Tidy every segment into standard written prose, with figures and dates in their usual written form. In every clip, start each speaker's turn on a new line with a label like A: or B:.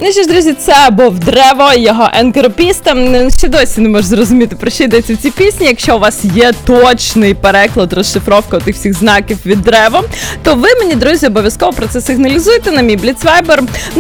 A: Ну що ж, друзі, це був Древо, його енкропіста. Ще досі не можу зрозуміти, про що йдеться в цій пісні. Якщо у вас є точний переклад, розшифровка тих всіх знаків від Древо, то ви мені, друзі, обов'язково про це сигналізуйте на мій Бліцвайбер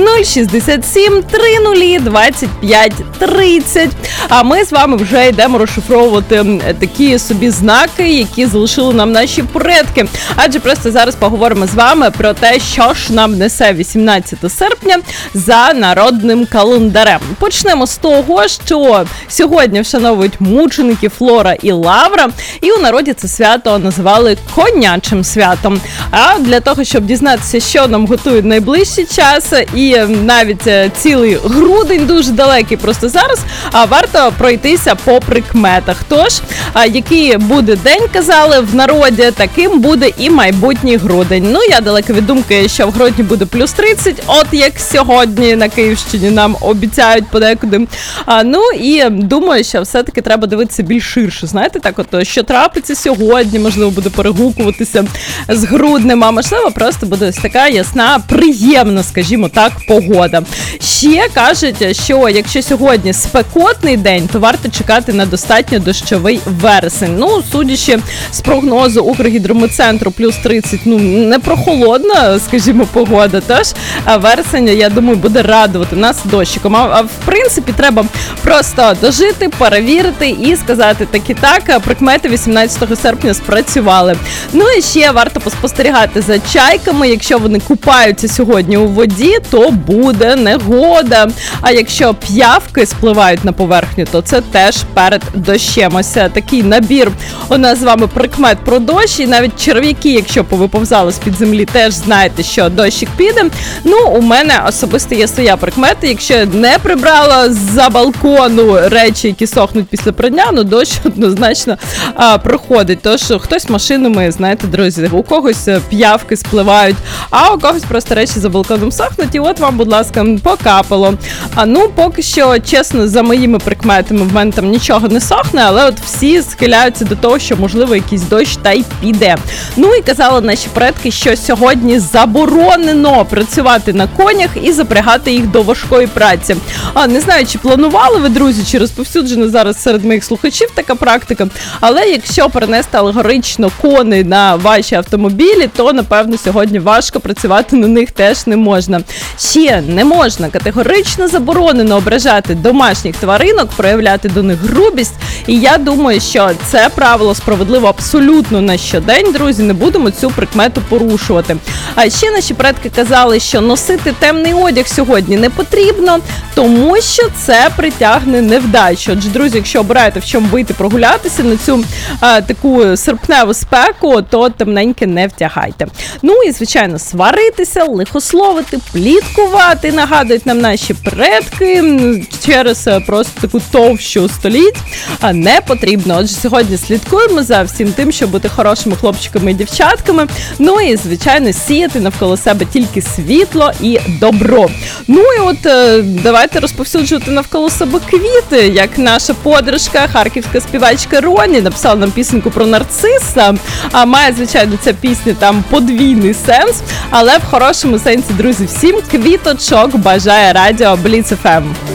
A: 067 30 25 30. А ми з вами вже йдемо розшифровувати такі собі знаки, які залишили нам наші предки. Адже просто зараз поговоримо з вами про те, що ж нам несе 18 серпня за народним календарем. Почнемо з того, що сьогодні вшановують мучеників Флора і Лавра, і у народі це свято називали конячим святом. А для того, щоб дізнатися, що нам готують найближчий час, і навіть цілий грудень, дуже далекий просто зараз, варто пройтися по прикметах. Тож, який буде день, казали в народі, таким буде і майбутній грудень. Ну, я далека від думки, що в грудні буде плюс 30, от як сьогодні на Київщині нам обіцяють подекуди. Ну і думаю, що все-таки треба дивитися більш ширше. Знаєте, так от, що трапиться сьогодні, можливо, буде перегукуватися з груднем, а можливо, просто буде ось така ясна, приємна, скажімо так, погода. Ще кажуть, що якщо сьогодні спекотний день, то варто чекати на достатньо дощовий вересень. Ну, судячи з прогнозу Укргідрометцентру, плюс 30, ну, не прохолодна, скажімо, погода. Тож, вересень, я думаю, буде радувати нас дощиком. А в принципі, треба просто дожити, перевірити і сказати таки так, прикмети 18 серпня спрацювали. Ну і ще варто поспостерігати за чайками. Якщо вони купаються сьогодні у воді, то буде негода. А якщо п'явки спливають на поверхню, то це теж перед дощем. Ось такий набір у нас з вами прикмет про дощ. І навіть черв'яки, якщо повиповзали з-під землі, теж знаєте, що дощик піде. Ну, у мене особисто є своя прикмета. Якщо я не прибрала з-за балкону речі, які сохнуть після прання, ну дощ однозначно проходить. Тож хтось машинами, знаєте, друзі, у когось п'явки спливають, а у когось просто речі за балконом сохнуть, і от вам, будь ласка, покапало. Ну, поки що, чесно, за моїми прикметами в мене там нічого не сохне, але от всі схиляються до того, що, можливо, якийсь дощ та й піде. Ну, і казали наші предки, що сьогодні заборонено працювати на конях і запрягати їх до важкої праці. Не знаю, чи планували ви, друзі, чи розповсюджена зараз серед моїх слухачів така практика, але якщо перенести алегорично коней на ваші автомобілі, то, напевно, сьогодні важко працювати на них теж не можна. Ще не можна, категорично заборонено ображати домашніх тваринок, проявляти до них грубість, і я думаю, що це правило справедливо абсолютно на щодень, друзі, не будемо цю прикмету порушувати. А ще наші предки казали, що носити темний одяг сьогодні не потрібно, тому що це притягне невдачу. Отже, друзі, якщо обираєте в чому вийти прогулятися на цю таку серпневу спеку, то темненьке не втягайте. Ну і, звичайно, сваритися, лихословити, пліткувати, нагадують нам наші предки через просто таку товщу століть, не потрібно. Отже, сьогодні слідкуємо за всім тим, щоб бути хорошими хлопчиками і дівчатками, ну і, звичайно, сіяти навколо себе тільки світло і добро. Ну і от давайте розповсюджувати навколо себе квіти, як наша подружка, харківська співачка Роні написала нам пісеньку про нарциса, а має, звичайно, ця пісня там подвійний сенс, але в хорошому сенсі, друзі, всім квіточок бажає радіо Бліц ФМ.